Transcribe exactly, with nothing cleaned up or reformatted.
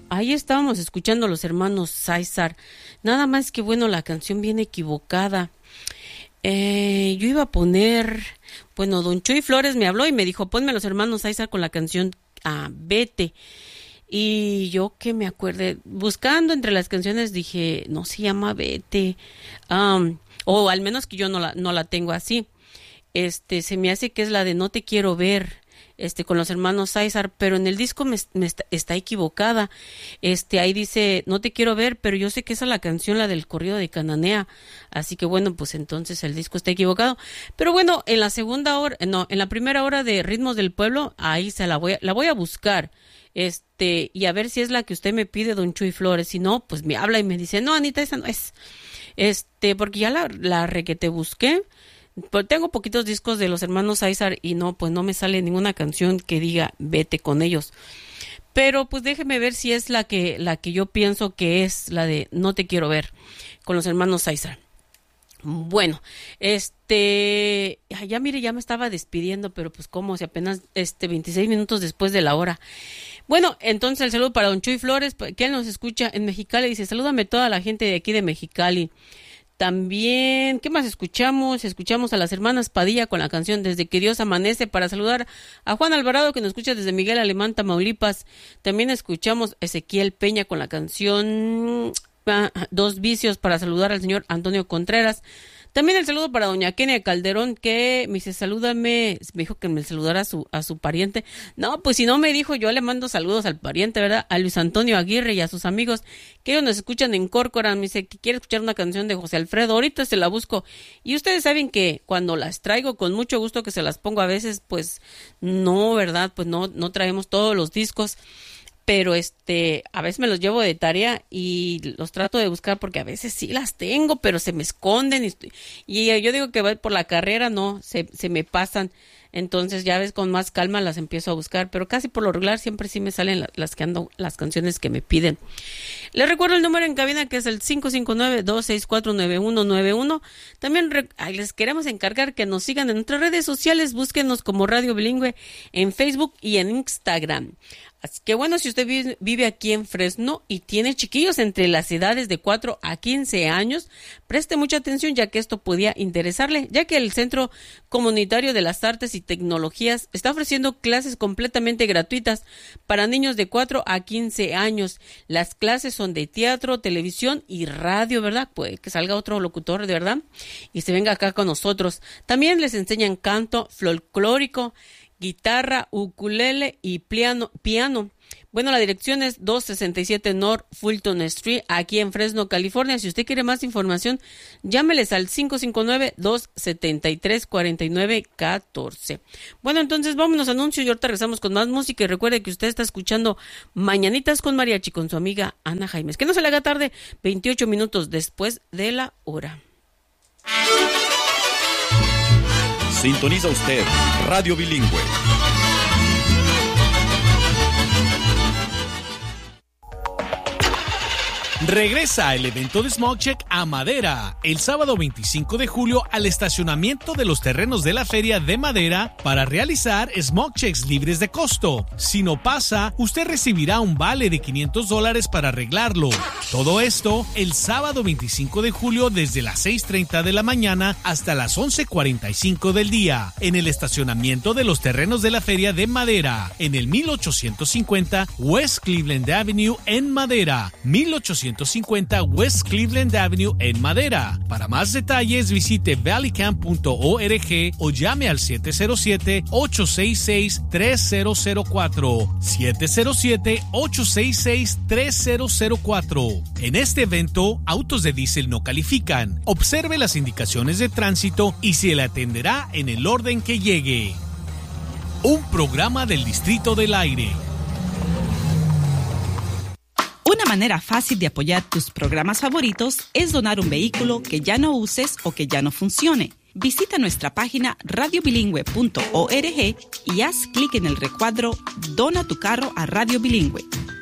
ahí estábamos escuchando a los hermanos César. Nada más que bueno, la canción viene equivocada. Eh, yo iba a poner, bueno, don Chuy Flores me habló y me dijo, ponme a los hermanos César con la canción ah, Vete. Y yo que me acuerde, buscando entre las canciones dije, no se llama Vete, um, o al menos que yo no la, no la tengo así. Este, se me hace que es la de No te quiero ver, este, con los hermanos César, pero en el disco me, me está, está equivocada. Este, ahí dice No te quiero ver, pero yo sé que esa es la canción, la del corrido de Cananea. Así que bueno, pues entonces el disco está equivocado. Pero bueno, en la segunda hora, no, en la primera hora de Ritmos del Pueblo, ahí se la voy a, la voy a buscar. Este, y a ver si es la que usted me pide, don Chuy Flores. Si no, pues me habla y me dice, no, Anita, esa no es. Este, porque ya la, la requete busqué. Pues tengo poquitos discos de los hermanos César y no, pues no me sale ninguna canción que diga Vete con ellos. Pero pues déjeme ver si es la que, la que yo pienso que es la de No te quiero ver, con los hermanos César. Bueno, este, ya mire, ya me estaba despidiendo, pero pues como si apenas este veintiséis minutos después de la hora. Bueno, entonces el saludo para don Chuy Flores, que él nos escucha en Mexicali, dice, salúdame toda la gente de aquí de Mexicali. También, ¿qué más escuchamos? Escuchamos a las hermanas Padilla con la canción Desde que Dios amanece, para saludar a Juan Alvarado, que nos escucha desde Miguel Alemán, Tamaulipas. También escuchamos a Ezequiel Peña con la canción Dos Vicios, para saludar al señor Antonio Contreras. También el saludo para doña Kenia Calderón, que me dice, salúdame, me dijo que me saludara a su, a su pariente. No, pues si no me dijo, yo le mando saludos al pariente, ¿verdad? A Luis Antonio Aguirre y a sus amigos, que ellos nos escuchan en Córcora. Me dice que quiere escuchar una canción de José Alfredo, ahorita se la busco. Y ustedes saben que cuando las traigo, con mucho gusto que se las pongo, a veces, pues, no, ¿verdad? Pues no, no traemos todos los discos. Pero este, a veces me los llevo de tarea y los trato de buscar porque a veces sí las tengo, pero se me esconden y, estoy, y yo digo que va por la carrera, no, se, se me pasan. Entonces ya ves, con más calma las empiezo a buscar, pero casi por lo regular siempre sí me salen la, las que ando, las canciones que me piden. Les recuerdo el número en cabina, que es el cinco cinco nueve, dos seis cuatro, nueve uno nueve uno. También re, ay, les queremos encargar que nos sigan en nuestras redes sociales, búsquenos como Radio Bilingüe en Facebook y en Instagram. Así que bueno, si usted vive, vive aquí en Fresno y tiene chiquillos entre las edades de cuatro a quince años, preste mucha atención, ya que esto podía interesarle, ya que el Centro Comunitario de las Artes y Tecnologías está ofreciendo clases completamente gratuitas para niños de cuatro a quince años. Las clases son de teatro, televisión y radio, ¿verdad? Puede que salga otro locutor, de verdad, y se venga acá con nosotros. También les enseñan canto folclórico, guitarra, ukulele y piano, piano. Bueno, la dirección es doscientos sesenta y siete North Fulton Street, aquí en Fresno, California. Si usted quiere más información, llámeles al cinco cinco nueve, dos siete tres, cuatro nueve uno cuatro. Bueno, entonces vámonos a anuncios y ahorita regresamos con más música. Y recuerde que usted está escuchando Mañanitas con Mariachi con su amiga Ana Jaimes. Que no se le haga tarde, veintiocho minutos después de la hora. Sintoniza usted Radio Bilingüe. Regresa el evento de SmogCheck a Madera el sábado veinticinco de julio al estacionamiento de los terrenos de la Feria de Madera para realizar SmogChecks libres de costo. Si no pasa, usted recibirá un vale de quinientos dólares para arreglarlo. Todo esto el sábado veinticinco de julio desde las seis treinta de la mañana hasta las once cuarenta y cinco del día en el estacionamiento de los terrenos de la Feria de Madera en el mil ochocientos cincuenta West Cleveland Avenue en Madera. mil ochocientos cincuenta West Cleveland Avenue en Madera. Para más detalles visite valley camp punto org o llame al siete cero siete, ocho seis seis, tres cero cero cuatro. siete cero siete, ocho seis seis, tres cero cero cuatro. En este evento, autos de diésel no califican. Observe las indicaciones de tránsito y se le atenderá en el orden que llegue. Un programa del Distrito del Aire. Una manera fácil de apoyar tus programas favoritos es donar un vehículo que ya no uses o que ya no funcione. Visita nuestra página radio bilingüe punto org y haz clic en el recuadro Dona tu carro a Radio Bilingüe.